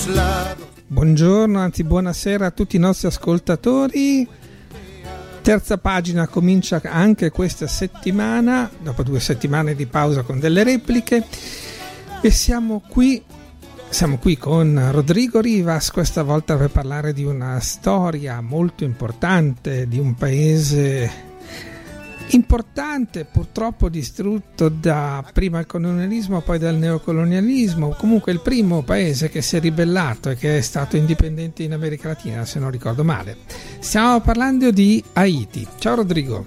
Buongiorno, anzi buonasera a tutti i nostri ascoltatori. Terza pagina comincia anche questa settimana, dopo 2 settimane di pausa con delle repliche, e siamo qui con Rodrigo Rivas, questa volta per parlare di una storia molto importante, di un paese importante, purtroppo distrutto da prima il colonialismo, poi dal neocolonialismo, comunque il primo paese che si è ribellato e che è stato indipendente in America Latina, se non ricordo male. Stiamo parlando di Haiti. Ciao Rodrigo.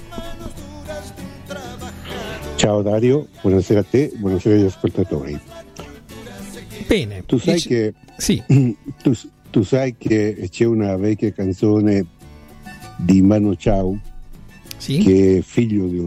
Ciao Dario, buonasera a te, buonasera agli ascoltatori. Bene. Tu sai che sì. tu sai che c'è una vecchia canzone di Manu Chao, sì, che è figlio di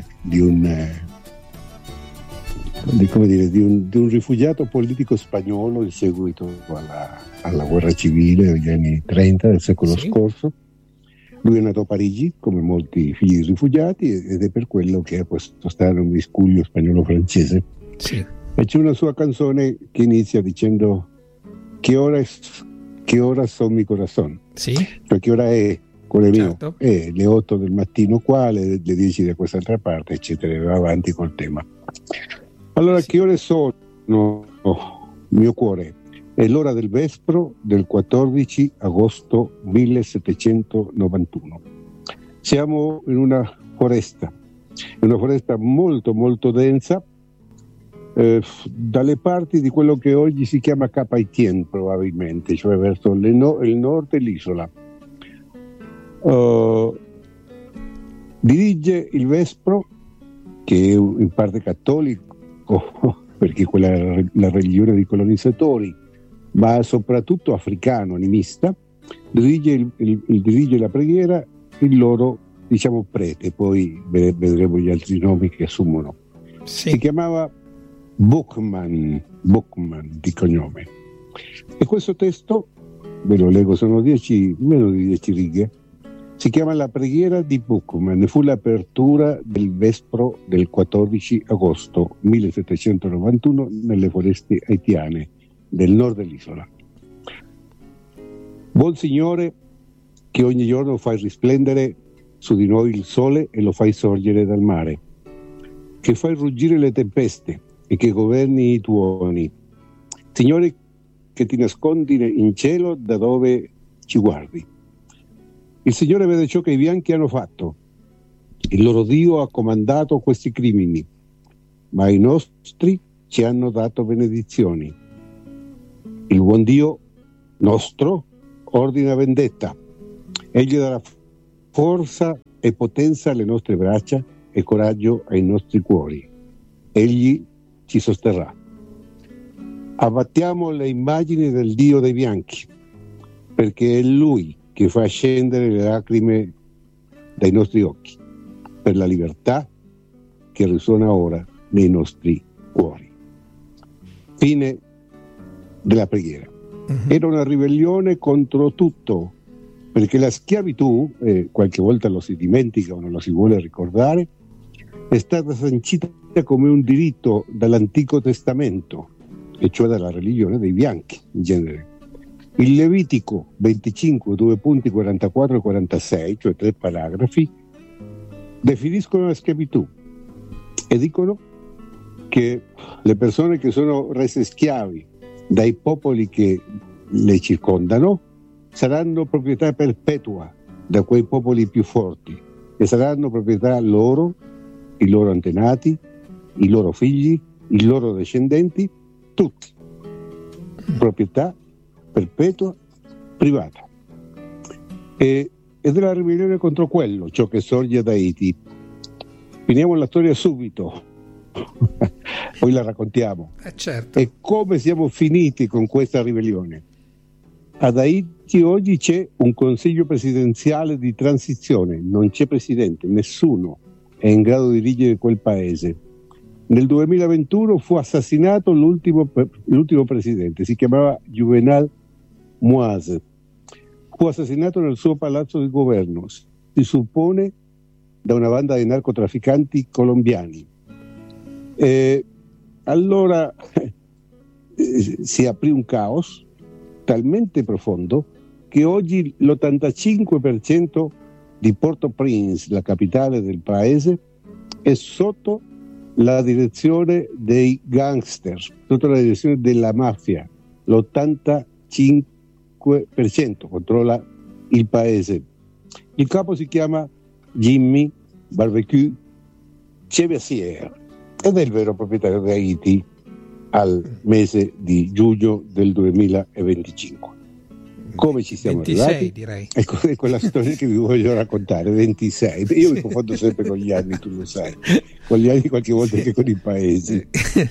un rifugiato politico spagnolo in seguito alla guerra civile degli anni 30 del secolo scorso. Lui è nato a Parigi, come molti figli di rifugiati, ed è per quello che ha posto stare un miscuglio spagnolo-francese. Sì. E c'è una sua canzone che inizia dicendo che ora son mi corazón. Sì. Cioè che ora è, cuore mio, certo, è le 8 del mattino qua, le 10 da quest'altra parte, eccetera, e va avanti col tema. Allora, sì. Che ore sono, mio cuore? È l'ora del vespro del 14 agosto 1791. Siamo in una foresta molto molto densa, dalle parti di quello che oggi si chiama Cap Haitien, probabilmente, cioè verso il nord dell'isola. Dirige il vespro, che è in parte cattolico perché quella è la religione dei colonizzatori, ma soprattutto africano, animista. Dirige la preghiera il loro, diciamo, prete, poi vedremo gli altri nomi che assumono. Sì. Si chiamava Boukman di cognome, e questo testo ve lo leggo, sono meno di 10 righe. Si chiama La preghiera di Boukman e fu l'apertura del vespro del 14 agosto 1791 nelle foreste haitiane del nord dell'isola. Buon Signore, che ogni giorno fai risplendere su di noi il sole e lo fai sorgere dal mare, che fai ruggire le tempeste e che governi i tuoni. Signore, che ti nascondi in cielo da dove ci guardi. Il Signore vede ciò che i bianchi hanno fatto. Il loro Dio ha comandato questi crimini, ma i nostri ci hanno dato benedizioni. Il buon Dio nostro ordina vendetta. Egli darà forza e potenza alle nostre braccia e coraggio ai nostri cuori. Egli ci sosterrà. Abbattiamo le immagini del Dio dei bianchi, perché è Lui che fa scendere le lacrime dai nostri occhi, per la libertà che risuona ora nei nostri cuori. Fine della preghiera. Era una ribellione contro tutto, perché la schiavitù, qualche volta lo si dimentica o non lo si vuole ricordare, è stata sancita come un diritto dall'Antico Testamento, e cioè dalla religione dei bianchi in genere. Il Levitico 25, 2 punti 44 e 46, cioè 3 paragrafi, definiscono la schiavitù e dicono che le persone che sono rese schiavi dai popoli che le circondano saranno proprietà perpetua da quei popoli più forti, e saranno proprietà loro, i loro antenati, i loro figli, i loro discendenti, tutti. Proprietà perpetua privata. Ed è la ribellione contro quello, ciò che sorge da Haiti. Finiamo la storia subito, poi la raccontiamo. Certo. E come siamo finiti con questa ribellione? Ad Haiti oggi c'è un consiglio presidenziale di transizione, non c'è presidente, nessuno è in grado di dirigere quel paese. Nel 2021 fu assassinato l'ultimo presidente, si chiamava Juvenal Moise. Fu assassinato nel suo palazzo di governo, si suppone da una banda di narcotrafficanti colombiani. Allora si aprì un caos talmente profondo che oggi l'85% di Port-au-Prince, la capitale del paese, è sotto la direzione dei gangster, sotto la direzione della mafia. L'85% controlla il paese. Il capo si chiama Jimmy Barbecue Chevassier ed è il vero proprietario di Haiti al mese di giugno del 2025. Come ci siamo 26, arrivati? Direi. Ecco, è quella storia che vi voglio raccontare, 26. Io mi confondo sempre con gli anni, tu lo sai, con gli anni qualche volta anche con i paesi.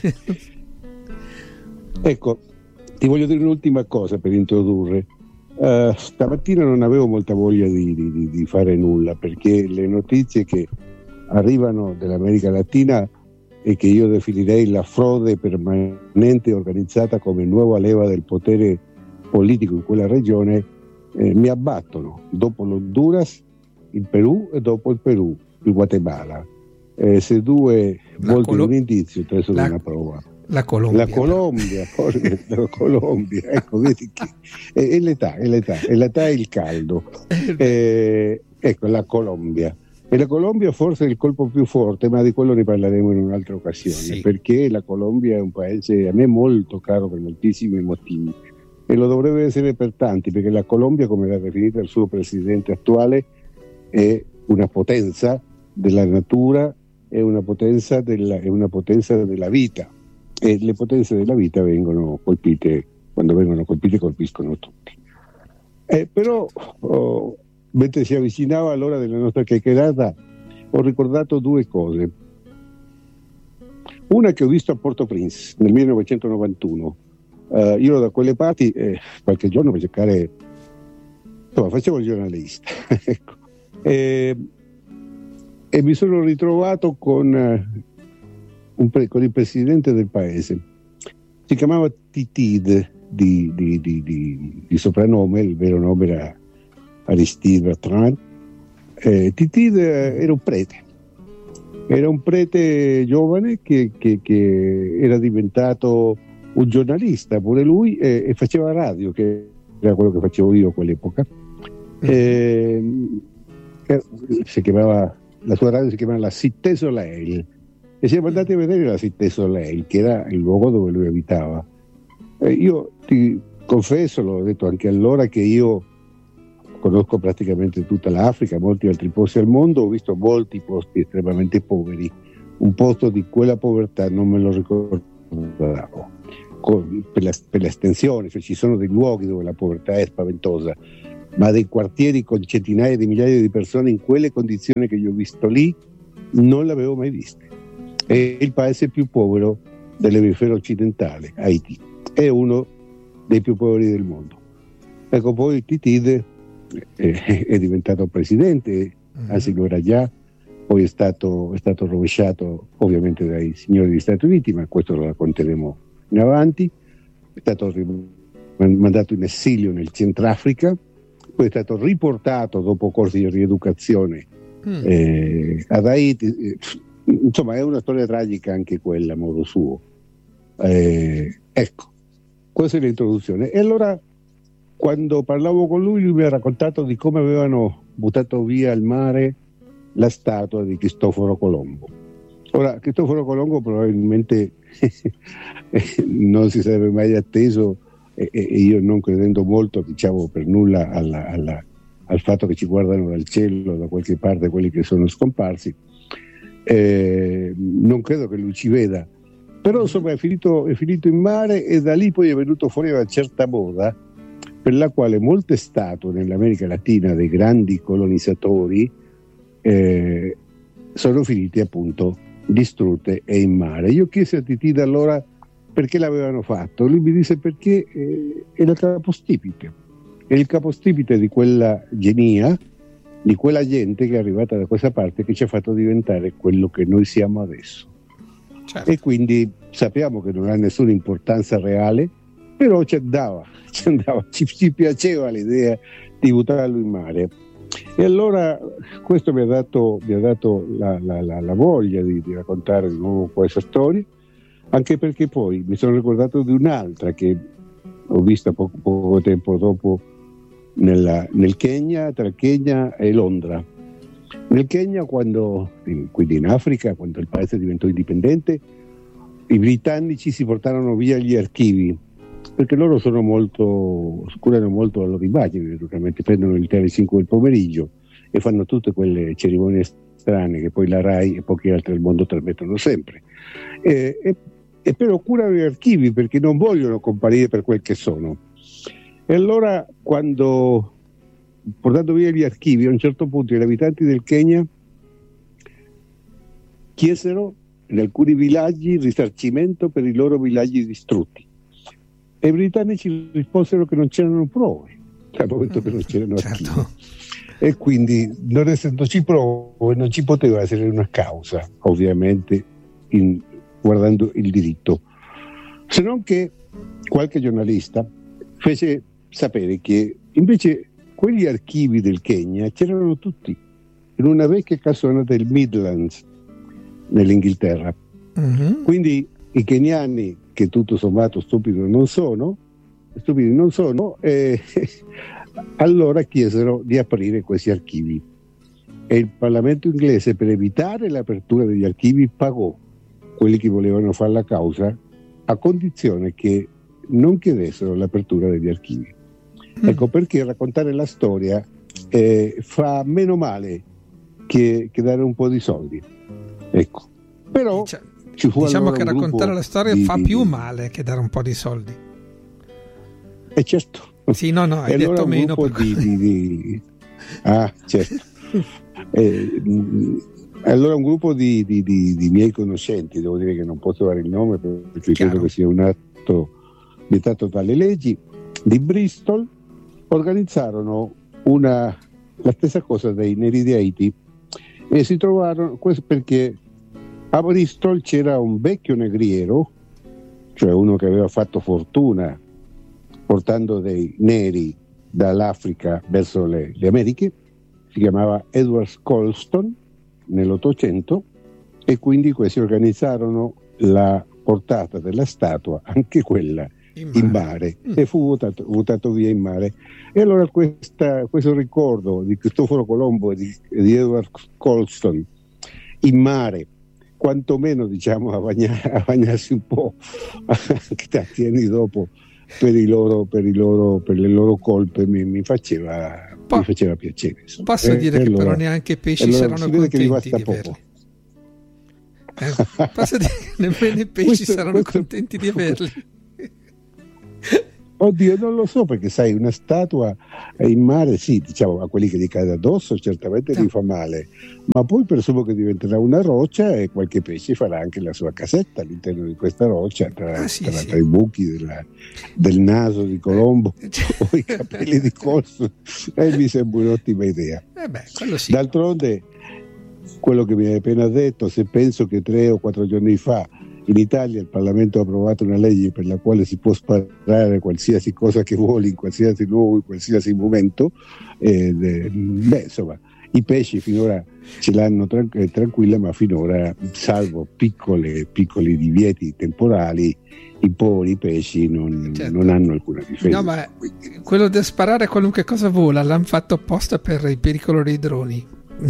Ecco, ti voglio dire un'ultima cosa per introdurre. Stamattina non avevo molta voglia di fare nulla, perché le notizie che arrivano dall'America Latina e che io definirei la frode permanente organizzata come nuova leva del potere politico in quella regione mi abbattono. Dopo l'Honduras, il Perù, e dopo il Perù, il Guatemala. Se due volti un indizio, tre sono una prova. La Colombia. La Colombia, ecco, vedi che è l'età e il caldo. Ecco, la Colombia. E la Colombia forse è il colpo più forte, ma di quello ne parleremo in un'altra occasione, sì. Perché la Colombia è un paese a me molto caro per moltissimi motivi, e lo dovrebbe essere per tanti, perché la Colombia, come l'ha definita il suo presidente attuale, è una potenza della natura, è una potenza della vita, e le potenze della vita vengono colpite, quando vengono colpite colpiscono tutti. Però mentre si avvicinava l'ora della nostra chiacchierata ho ricordato due cose. Una che ho visto a Port-au-Prince nel 1991. Io ero da quelle parti qualche giorno per cercare, insomma, facevo il giornalista. Ecco. E mi sono ritrovato con il presidente del paese. Si chiamava Titide di soprannome, il vero nome era Aristide Bertrand. Titide era un prete giovane che era diventato un giornalista pure lui, e faceva radio, che era quello che facevo io a quell'epoca. Si chiamava, la sua radio si chiamava la Cité Soleil, e siamo andati a vedere la Cité Soleil, che era il luogo dove lui abitava. Io ti confesso, l'ho detto anche allora, che io conosco praticamente tutta l'Africa, molti altri posti al mondo, ho visto molti posti estremamente poveri. Un posto di quella povertà non me lo ricordavo, per l'estensione, cioè ci sono dei luoghi dove la povertà è spaventosa, ma dei quartieri con centinaia di migliaia di persone in quelle condizioni che io ho visto lì non l'avevo mai viste. È il paese più povero dell'emisfero occidentale, Haiti, è uno dei più poveri del mondo. Ecco, poi Titide è diventato presidente, anzi lo era già, poi è stato rovesciato ovviamente dai signori degli Stati Uniti, ma questo lo racconteremo in avanti. È stato mandato in esilio nel Centrafrica, poi è stato riportato dopo corsi di rieducazione ad Haiti. Insomma, è una storia tragica anche quella a modo suo. Ecco, questa è l'introduzione. E allora, quando parlavo con lui mi ha raccontato di come avevano buttato via al mare la statua di Cristoforo Colombo. Ora, Cristoforo Colombo probabilmente non si sarebbe mai atteso, e io non credendo molto, diciamo, per nulla al fatto che ci guardano dal cielo da qualche parte quelli che sono scomparsi, non credo che lui ci veda, però insomma è finito in mare, e da lì poi è venuto fuori una certa moda per la quale molte statue nell'America Latina dei grandi colonizzatori sono finite appunto distrutte e in mare. Io chiesi a Titide allora perché l'avevano fatto. Lui mi disse perché è il capostipite, è il capostipite di quella genia, di quella gente che è arrivata da questa parte, che ci ha fatto diventare quello che noi siamo adesso. Certo. E quindi sappiamo che non ha nessuna importanza reale, però ci piaceva l'idea di buttarlo in mare. E allora questo mi ha dato la voglia di raccontare di nuovo questa storia, anche perché poi mi sono ricordato di un'altra che l'ho vista poco tempo dopo nel Kenya, tra Kenya e Londra. Nel Kenya, quindi in Africa, quando il paese diventò indipendente, i britannici si portarono via gli archivi, perché loro curano molto la loro immagine, naturalmente prendono il tele 5 del pomeriggio e fanno tutte quelle cerimonie strane che poi la RAI e pochi altri al mondo trasmettono sempre. E però curano gli archivi perché non vogliono comparire per quel che sono. E allora, portando via gli archivi, a un certo punto gli abitanti del Kenya chiesero in alcuni villaggi il risarcimento per i loro villaggi distrutti. E i britannici risposero che non c'erano prove, al momento che non c'erano archivi. Certo. E quindi, non essendoci prove, non ci poteva essere una causa, ovviamente, guardando il diritto. Se non che qualche giornalista fece sapere che invece quegli archivi del Kenya c'erano tutti in una vecchia casona del Midlands nell'Inghilterra. Quindi i keniani, che tutto sommato stupidi non sono, allora chiesero di aprire questi archivi e il Parlamento inglese, per evitare l'apertura degli archivi, pagò quelli che volevano fare la causa a condizione che non chiedessero l'apertura degli archivi. Ecco perché raccontare la storia fa meno male che dare un po' di soldi. Ecco. Però ci fu diciamo allora che raccontare la storia fa più male che dare un po' di soldi. Certo. Sì, no, hai detto allora meno. Certo. Allora un gruppo di miei conoscenti, devo dire che non posso dare il nome perché credo che sia un atto vietato dalle leggi, di Bristol, organizzarono la stessa cosa dei neri di Haiti e si trovarono, questo perché a Bristol c'era un vecchio negriero, cioè uno che aveva fatto fortuna portando dei neri dall'Africa verso le Americhe, si chiamava Edward Colston nell'Ottocento, e quindi questi organizzarono la portata della statua, anche quella in mare, e fu buttato via in mare. E allora questo ricordo di Cristoforo Colombo e di Edward Colston in mare, quantomeno diciamo a bagnarsi un po' anche tanti anni dopo per le loro colpe, mi faceva piacere, insomma. Posso dire che allora, però neanche i pesci saranno contenti di averli. Posso dire che nemmeno i pesci saranno contenti di averli. Oddio, non lo so, perché sai, una statua in mare, sì, diciamo, a quelli che gli cade addosso certamente gli fa male, ma poi presumo che diventerà una roccia e qualche pesce farà anche la sua casetta all'interno di questa roccia, tra i buchi del naso di Colombo o i capelli di Colso, e mi sembra un'ottima idea. Quello sì. D'altronde, quello che mi hai appena detto, se penso che 3 o 4 giorni fa in Italia il Parlamento ha approvato una legge per la quale si può sparare qualsiasi cosa che vuole in qualsiasi luogo, in qualsiasi momento, insomma, i pesci finora ce l'hanno tranquilla, ma finora, salvo piccoli divieti temporali, i poveri pesci non hanno alcuna difesa. No, ma quello di sparare a qualunque cosa vola l'hanno fatto apposta per il pericolo dei droni.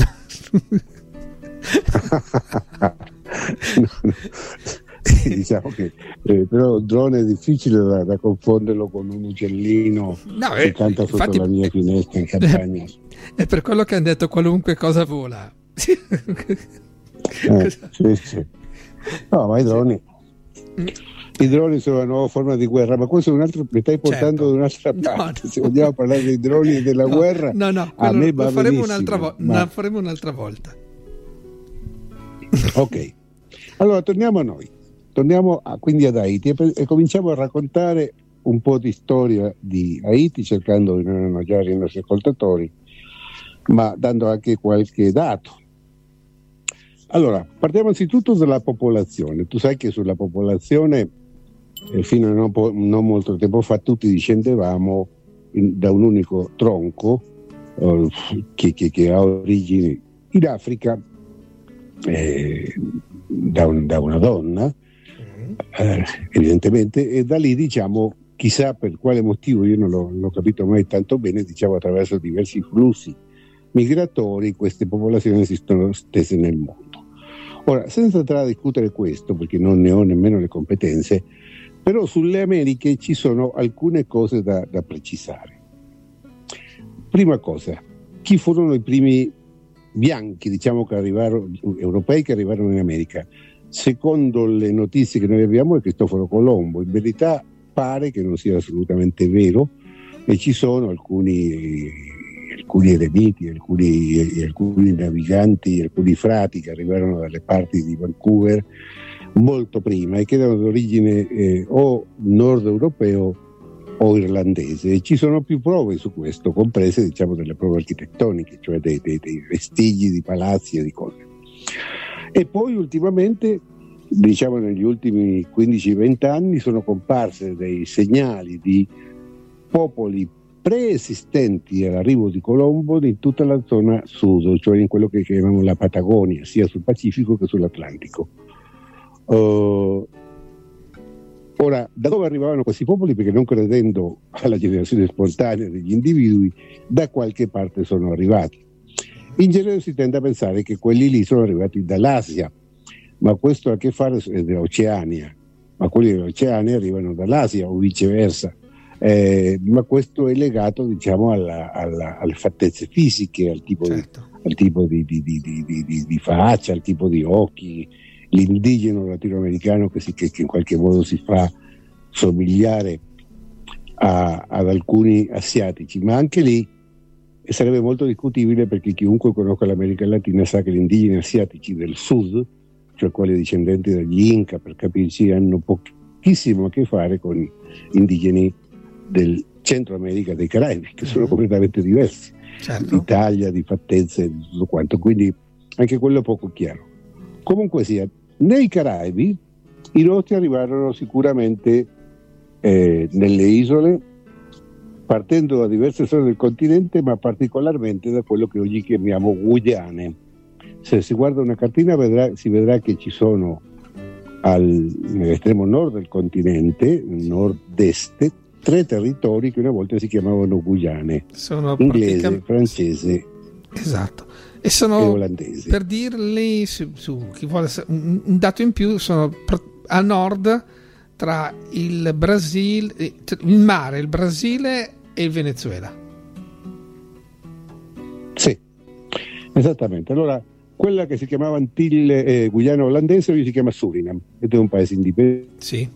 Sì, diciamo che però il drone è difficile da confonderlo con un uccellino che canta sotto la mia finestra in campagna. È per quello che hanno detto qualunque cosa vola. Sì. No, ma i droni sono una nuova forma di guerra, ma questo è un altro, mi stai portando da un'altra parte. No. Se vogliamo parlare dei droni e della guerra, a me va benissimo. La faremo un'altra volta. Ok, allora torniamo a noi. Torniamo quindi ad Haiti e cominciamo a raccontare un po' di storia di Haiti, cercando di non annoiare i nostri ascoltatori, ma dando anche qualche dato. Allora, partiamo anzitutto dalla popolazione. Tu sai che sulla popolazione, fino a non molto tempo fa, tutti discendevamo da un unico tronco che ha origini in Africa, da una donna, evidentemente, e da lì, diciamo, chissà per quale motivo, io non l'ho capito mai tanto bene, diciamo attraverso diversi flussi migratori, queste popolazioni si sono stese nel mondo. Ora, senza entrare a discutere questo, perché non ne ho nemmeno le competenze, però sulle Americhe ci sono alcune cose da precisare. Prima cosa, chi furono i primi bianchi, diciamo, che arrivarono, europei che arrivarono in America? Secondo le notizie che noi abbiamo è Cristoforo Colombo. In verità pare che non sia assolutamente vero, e ci sono alcuni eremiti, alcuni naviganti, alcuni frati che arrivarono dalle parti di Vancouver molto prima e che erano di origine o nord europeo o irlandese, e ci sono più prove su questo, comprese, diciamo, delle prove architettoniche, cioè dei vestiggi di palazzi e di cose. E poi ultimamente, diciamo negli ultimi 15-20 anni, sono comparse dei segnali di popoli preesistenti all'arrivo di Colombo in tutta la zona sud, cioè in quello che chiamiamo la Patagonia, sia sul Pacifico che sull'Atlantico. Ora, da dove arrivavano questi popoli? Perché non credendo alla generazione spontanea degli individui, da qualche parte sono arrivati. In genere si tende a pensare che quelli lì sono arrivati dall'Asia, ma questo ha a che fare dell'Oceania, ma quelli dell'Oceania arrivano dall'Asia o viceversa, ma questo è legato, diciamo, alle fattezze fisiche, al tipo, certo, al tipo di faccia, al tipo di occhi, l'indigeno latinoamericano che in qualche modo si fa somigliare ad alcuni asiatici, ma anche lì sarebbe molto discutibile, perché chiunque conosca l'America Latina sa che gli indigeni asiatici del sud, cioè quelli discendenti degli Inca per capirci, hanno pochissimo a che fare con gli indigeni del Centro America, dei Caraibi, che sono completamente diversi, certo, di taglia, di fattezze e di tutto quanto, quindi anche quello è poco chiaro. Comunque sia, nei Caraibi i nostri arrivarono sicuramente nelle isole, partendo da diverse zone del continente, ma particolarmente da quello che oggi chiamiamo Guyane. Se si guarda una cartina si vedrà che ci sono nell'estremo nord del continente, nord-est, 3 territori che una volta si chiamavano Guyane: sono inglese, francese, esatto, e sono, e olandese. Per dirli su chi vuole un dato in più, sono a nord tra il Brasile, il mare, il Brasile e il Venezuela. Sì, esattamente. Allora, quella che si chiamava Antille Guyana olandese oggi si chiama Suriname, ed è un paese indipendente. Sì.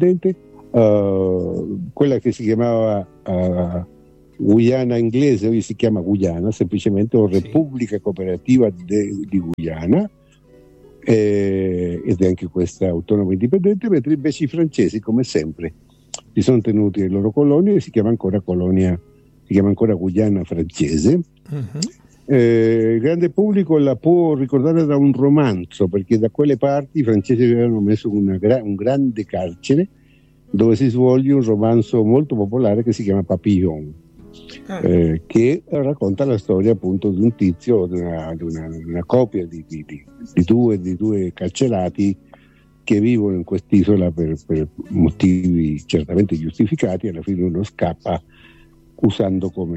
Quella che si chiamava Guyana inglese oggi si chiama Guyana, semplicemente, o Repubblica Cooperativa di Guyana, ed è anche questa autonoma indipendente, mentre invece i francesi, come sempre, si sono tenuti le loro colonie e si chiama ancora Guyana francese. Il grande pubblico la può ricordare da un romanzo, perché da quelle parti i francesi avevano messo un grande carcere dove si svolge un romanzo molto popolare che si chiama Papillon, che racconta la storia appunto di un tizio, di una coppia di due carcerati che vivono in quest'isola per motivi certamente giustificati. Alla fine uno scappa usando come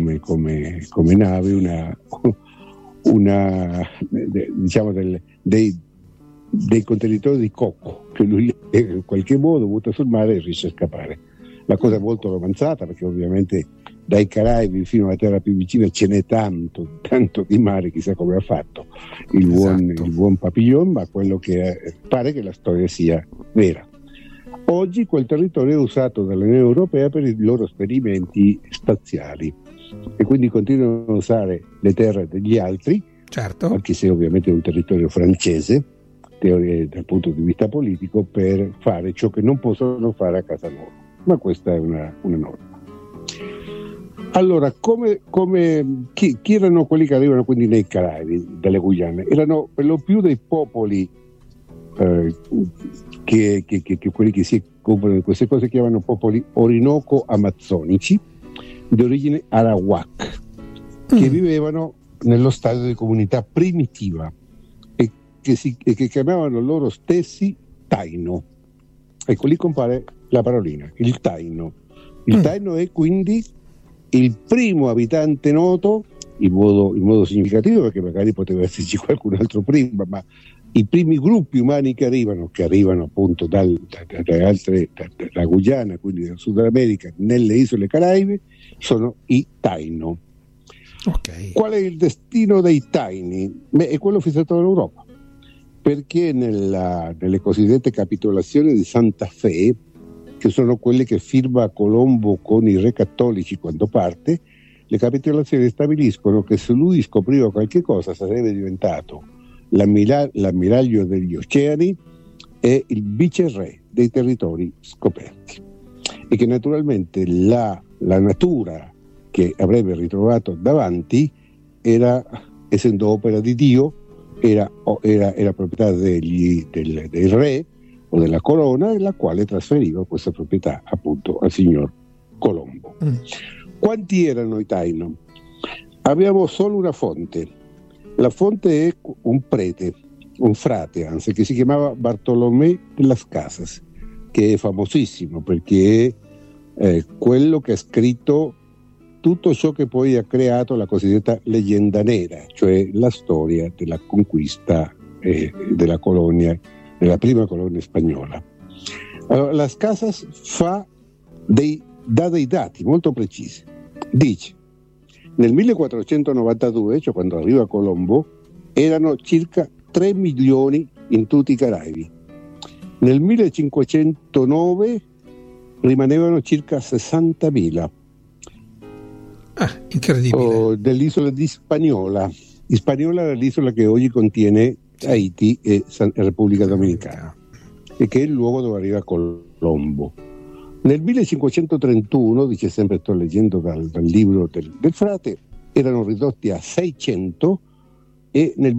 nave diciamo dei contenitori di cocco che lui in qualche modo butta sul mare e riesce a scappare. La cosa è molto romanzata, perché ovviamente dai Caraibi fino alla terra più vicina ce n'è tanto di mare, chissà come ha fatto il buon Papillon, ma quello che pare che la storia sia vera. Oggi quel territorio è usato dall'Unione Europea per i loro esperimenti spaziali, e quindi continuano a usare le terre degli altri, certo, anche se ovviamente è un territorio francese dal punto di vista politico, per fare ciò che non possono fare a casa loro. Ma questa è una norma. Allora, chi erano quelli che arrivano quindi nei Caraibi, dalle Guyane? Erano per lo più dei popoli che quelli che si occupano di queste cose chiamano popoli orinoco-amazzonici, di origine arawak, che vivevano nello stato di comunità primitiva e che chiamavano loro stessi Taino. Ecco, lì compare la parolina, il taino. Il taino è quindi il primo abitante noto in modo significativo, perché magari poteva esserci qualcun altro prima, ma i primi gruppi umani che arrivano appunto dalla Guyana, quindi dal Sud America, nelle isole Caraibe, sono i taino. Okay. Qual è il destino dei taini? È quello fissato dall'Europa, perché nelle cosiddette capitolazioni di Santa Fe, che sono quelle che firma Colombo con i re cattolici quando parte, le capitolazioni stabiliscono che se lui scopriva qualche cosa sarebbe diventato l'ammiraglio degli oceani e il viceré dei territori scoperti, e che naturalmente la natura che avrebbe ritrovato davanti era, essendo opera di Dio, era proprietà del re o della corona, la quale trasferiva questa proprietà appunto al signor Colombo. Quanti erano i taino? Abbiamo solo una fonte. La fonte è un prete, un frate anzi, che si chiamava Bartolomé de las Casas, che è famosissimo perché è quello che ha scritto tutto ciò che poi ha creato la cosiddetta leggenda nera, cioè la storia della conquista della colonia, della prima colonia spagnola. Allora, Las Casas dà dei dati molto precisi. Dice: nel 1492, cioè quando arriva Colombo, erano circa 3 milioni in tutti i Caraibi. Nel 1509 rimanevano circa 60.000. Incredibile. Dell'isola di Hispaniola. Hispaniola era l'isola che oggi contiene Haiti e Repubblica Dominicana, e che è il luogo dove arriva Colombo. Nel 1531, dice sempre, sto leggendo dal libro del frate, erano ridotti a 600, e nel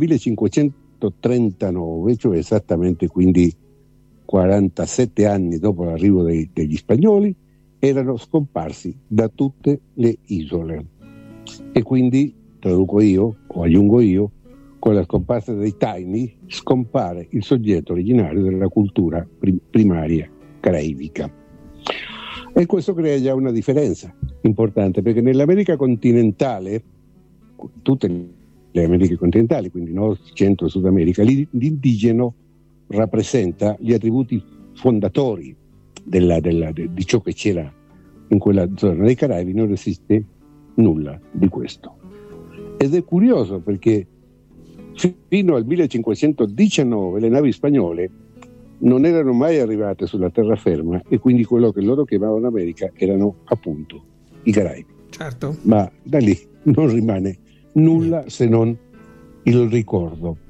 1539, cioè esattamente quindi 47 anni dopo l'arrivo degli spagnoli, erano scomparsi da tutte le isole. E quindi, traduco io o aggiungo io, con la scomparsa dei taini scompare il soggetto originario della cultura primaria caraibica. E questo crea già una differenza importante, perché nell'America continentale, tutte le Americhe continentali, quindi Nord, Centro e Sud America, l'indigeno rappresenta gli attributi fondatori di ciò che c'era in quella zona. Nei Caraibi non esiste nulla di questo. Ed è curioso perché fino al 1519 le navi spagnole non erano mai arrivate sulla terraferma, e quindi quello che loro chiamavano America erano appunto i Caraibi. Certo. Ma da lì non rimane nulla se non il ricordo.